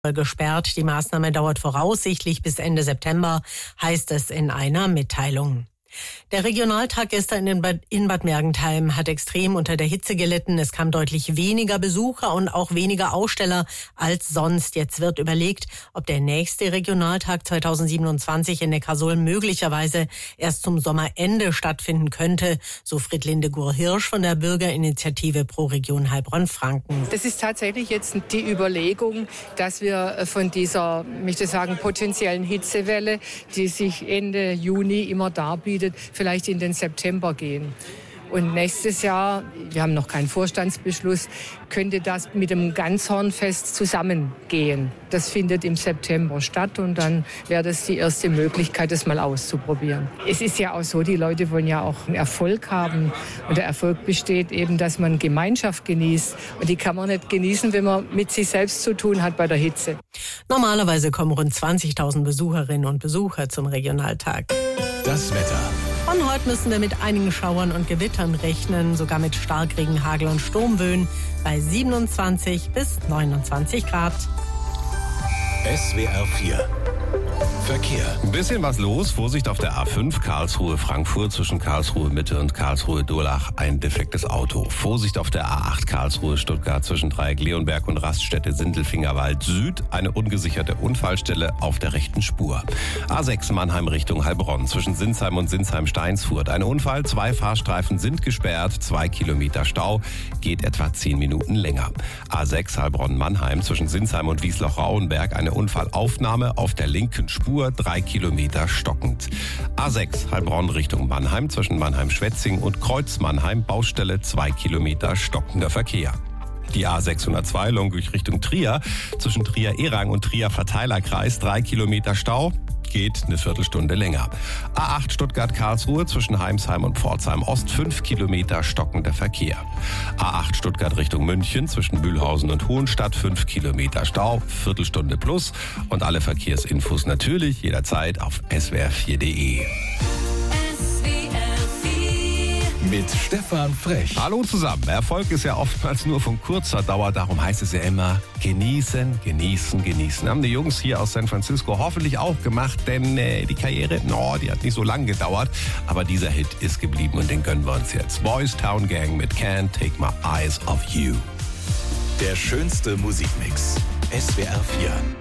gesperrt. Die Maßnahme dauert voraussichtlich bis Ende September, heißt es in einer Mitteilung. Der Regionaltag gestern in Bad Mergentheim hat extrem unter der Hitze gelitten. Es kam deutlich weniger Besucher und auch weniger Aussteller als sonst. Jetzt wird überlegt, ob der nächste Regionaltag 2027 in Neckarsulm möglicherweise erst zum Sommerende stattfinden könnte, so Friedlinde Gur-Hirsch von der Bürgerinitiative Pro Region Heilbronn-Franken. Das ist tatsächlich jetzt die Überlegung, dass wir von dieser, möchte ich sagen, potenziellen Hitzewelle, die sich Ende Juni immer darbietet, vielleicht in den September gehen. Und nächstes Jahr, wir haben noch keinen Vorstandsbeschluss, könnte das mit dem Ganzhornfest zusammengehen. Das findet im September statt und dann wäre das die erste Möglichkeit, das mal auszuprobieren. Es ist ja auch so, die Leute wollen ja auch einen Erfolg haben. Und der Erfolg besteht eben, dass man Gemeinschaft genießt. Und die kann man nicht genießen, wenn man mit sich selbst zu tun hat bei der Hitze. Normalerweise kommen rund 20.000 Besucherinnen und Besucher zum Regionaltag. Das Wetter. Und heute müssen wir mit einigen Schauern und Gewittern rechnen, sogar mit Starkregen, Hagel und Sturmböen bei 27 bis 29 Grad. SWR 4 Verkehr. Ein bisschen was los. Vorsicht auf der A5 Karlsruhe-Frankfurt zwischen Karlsruhe-Mitte und Karlsruhe-Durlach. Ein defektes Auto. Vorsicht auf der A8 Karlsruhe-Stuttgart zwischen Dreieck-Leonberg und Raststätte Sindelfingerwald Süd. Eine ungesicherte Unfallstelle auf der rechten Spur. A6 Mannheim Richtung Heilbronn zwischen Sinsheim und Sinsheim-Steinsfurt. Ein Unfall, 2 Fahrstreifen sind gesperrt, 2 Kilometer Stau, geht etwa 10 Minuten länger. A6 Heilbronn-Mannheim zwischen Sinsheim und Wiesloch-Rauenberg. Eine Unfallaufnahme auf der linken Spur, 3 Kilometer stockend. A6 Heilbronn Richtung Mannheim zwischen Mannheim-Schwetzing und Kreuz-Mannheim, Baustelle 2 Kilometer stockender Verkehr. Die A602 Longuich Richtung Trier zwischen Trier-Erang und Trier-Verteilerkreis, 3 Kilometer Stau, geht eine Viertelstunde länger. A8 Stuttgart-Karlsruhe zwischen Heimsheim und Pforzheim Ost, 5 Kilometer stockender Verkehr. A8 Stuttgart Richtung München zwischen Mühlhausen und Hohenstadt, 5 Kilometer Stau, Viertelstunde plus. Und alle Verkehrsinfos natürlich jederzeit auf swr4.de. Mit Stefan Frech. Hallo zusammen. Erfolg ist ja oftmals nur von kurzer Dauer. Darum heißt es ja immer genießen, genießen, genießen. Haben die Jungs hier aus San Francisco hoffentlich auch gemacht, denn die Karriere, die hat nicht so lang gedauert. Aber dieser Hit ist geblieben und den gönnen wir uns jetzt. Boys Town Gang mit Can't Take My Eyes Off You. Der schönste Musikmix. SWR 4.